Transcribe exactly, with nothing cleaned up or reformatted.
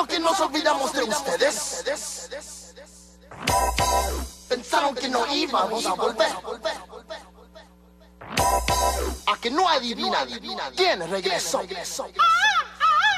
Pensaron que nos olvidamos de ustedes. Pensaron que no íbamos a volver. A que no adivinan quién regresó.